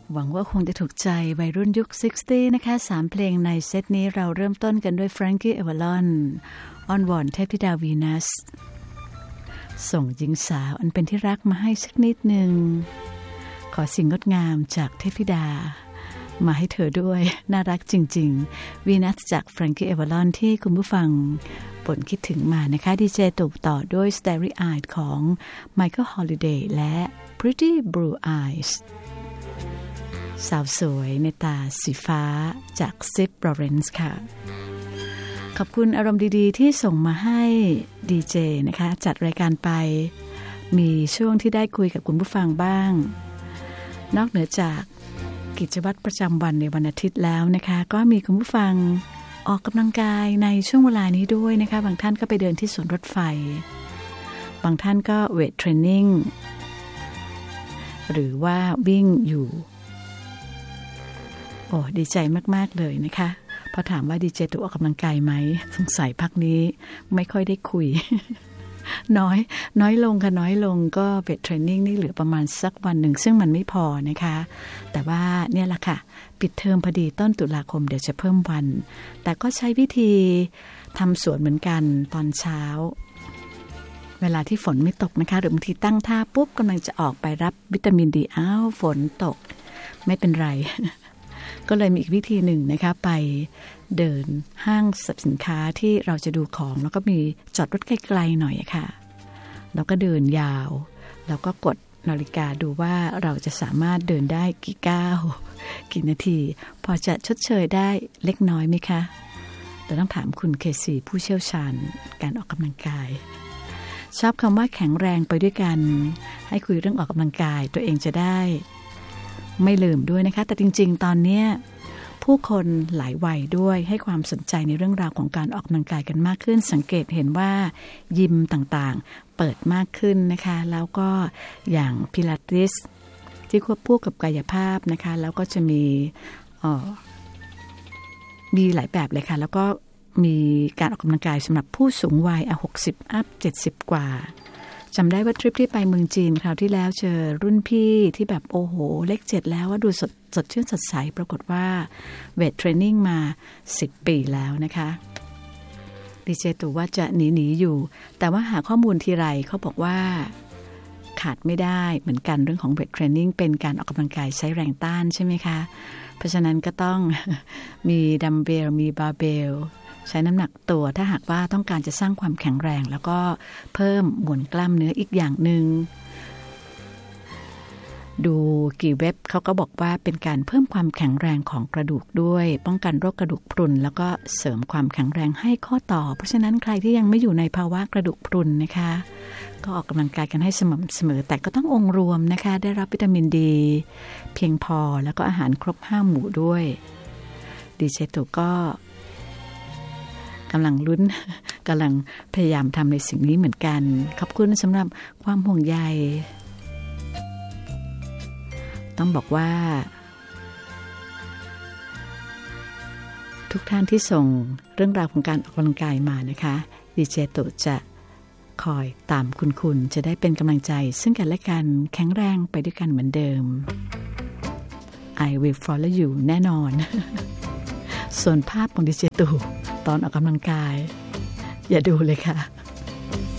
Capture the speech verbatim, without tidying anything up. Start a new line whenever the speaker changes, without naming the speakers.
หวังว่าคงจะถูกใจวัยรุ่นยุค หกสิบ นะคะสามเพลงในเซตนี้เราเริ่มต้นกันด้วย Frankie Avalon อ้อนวอนเทพธิดาวีนัสส่งหญิงสาวอันเป็นที่รักมาให้สักนิดหนึ่งขอสิ่งงดงามจากเทพธิดามาให้เธอด้วยน่ารักจริงๆวีนัสจาก Frankie Avalon ที่คุณผู้ฟังบ่นคิดถึงมานะคะดีเจตุกต่อด้วย Starry Eyed ของ Michael Holiday และ Pretty Blue Eyes สาวสวยในตาสีฟ้าจาก Sip Lawrence ค่ะขอบคุณอารมณ์ดีๆที่ส่งมาให้ดีเจนะคะจัดรายการไปมีช่วงที่ได้คุยกับคุณผู้ฟังบ้างนอกเหนือจากกิจวัตรประจำวันในวันอาทิตย์แล้วนะคะก็มีคุณผู้ฟังออกกำลังกายในช่วงเวลานี้ด้วยนะคะบางท่านก็ไปเดินที่สวนรถไฟบางท่านก็เวทเทรนนิ่งหรือว่าวิ่งอยู่โอ้ดีใจมากๆเลยนะคะพอถามว่าดีเจตัวออกกำลังกายไหมสงสัยพักนี้ไม่ค่อยได้คุย น้อยน้อยลงค่ะน้อยลงก็เวทเทรนนิ่งนี่เหลือประมาณสักวันหนึ่งซึ่งมันไม่พอนะคะแต่ว่าเนี่ยแหละค่ะปิดเทอมพอดีต้นตุลาคมเดี๋ยวจะเพิ่มวันแต่ก็ใช้วิธีทำสวนเหมือนกันตอนเช้าเวลาที่ฝนไม่ตกนะคะหรือบางทีตั้งท่าปุ๊บกำลังจะออกไปรับวิตามินดีอ้าวฝนตกไม่เป็นไร ก็เลยมีอีกวิธีหนึ่งนะคะไปเดินห้างสรรพสินค้าที่เราจะดูของแล้วก็มีจอดรถไกลๆหน่อยค่ะแล้วก็เดินยาวแล้วก็กดนาฬิกาดูว่าเราจะสามารถเดินได้กี่ก้าวกี่นาทีพอจะชดเชยได้เล็กน้อยไหมคะแต่ต้องถามคุณเคซีผู้เชี่ยวชาญการออกกำลังกายชอบคำว่าแข็งแรงไปด้วยกันให้คุยเรื่องออกกำลังกายตัวเองจะได้ไม่ลืมด้วยนะคะแต่จริงๆตอนนี้ผู้คนหลายวัยด้วยให้ความสนใจในเรื่องราวของการออกกำลังกายกันมากขึ้นสังเกตเห็นว่ายิมต่างๆเปิดมากขึ้นนะคะแล้วก็อย่างพิลาทิสที่ควบคู่กับกายภาพนะคะแล้วก็จะมีเอ่อมีหลายแบบเลยค่ะแล้วก็มีการออกกำลังกายสำหรับผู้สูงวัยอ่ะหกสิบอัพเจ็ดสิบกว่าจำได้ว่าทริปที่ไปเมืองจีนคราวที่แล้วเจอรุ่นพี่ที่แบบโอ้โหเลขเจ็ดแล้วว่าดูสดสดชื่นสดใสปรากฏว่าเวทเทรนนิ่งมาสิบปีแล้วนะคะดีเจตู่ว่าจะหนีหนีอยู่แต่ว่าหาข้อมูลทีไรเขาบอกว่าขาดไม่ได้เหมือนกันเรื่องของเวทเทรนนิ่งเป็นการออกกำลังกายใช้แรงต้านใช่ไหมคะเพราะฉะนั้นก็ต้องมีดัมเบลมีบาร์เบลใช้น้ำหนักตัวถ้าหากว่าต้องการจะสร้างความแข็งแรงแล้วก็เพิ่มมวลกล้ามเนื้ออีกอย่างหนึ่งดูกี่เว็บเขาก็บอกว่าเป็นการเพิ่มความแข็งแรงของกระดูกด้วยป้องกันโรคกระดูกพรุนแล้วก็เสริมความแข็งแรงให้ข้อต่อเพราะฉะนั้นใครที่ยังไม่อยู่ในภาวะกระดูกพรุนนะคะก็ออกกำลังกายกันให้สม่ำเสมอแต่ก็ต้ององค์รวมนะคะได้รับวิตามินดีเพียงพอแล้วก็อาหารครบห้าหมู่ด้วยดีเจตุก็กำลังลุ้นกำลังพยายามทำในสิ่งนี้เหมือนกันขอบคุณสำหรับความห่วงใยต้องบอกว่าทุกท่านที่ส่งเรื่องราวของการออกกำลังกายมานะคะดีเจตุจะคอยตามคุณคุณจะได้เป็นกำลังใจซึ่งกันและกันแข็งแรงไปด้วยกันเหมือนเดิม I will follow you แน่นอน ส่วนภาพของดีเจตุตอนออกกำลังกายอย่าดูเลยค่ะ